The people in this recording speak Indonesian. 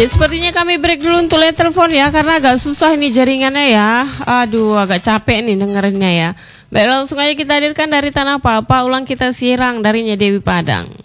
Ya sepertinya kami break dulu untuk lihat telepon ya, karena agak susah ini jaringannya ya. Aduh, agak capek nih dengerinnya ya. Baik, langsung aja kita hadirkan dari Tanah Papa, ulang kita Sirang darinya Dewi Padang.